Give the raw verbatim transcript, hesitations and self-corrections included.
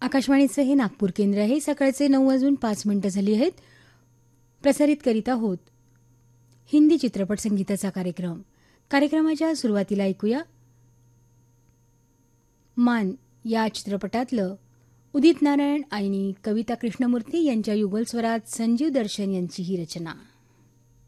आकाशवाणीचं हे नागपूर केंद्र आहे. सकाळचे नऊ वाजून पाच मिनिटं झाली आहेत. प्रसारित करीत आहोत हिंदी चित्रपट संगीताचा कार्यक्रम. कार्यक्रमाच्या सुरुवातीला ऐकूया मान या चित्रपटातलं उदित नारायण आणि कविता कृष्णमूर्ती यांच्या युगल स्वरात संजीव दर्शन यांची ही रचना.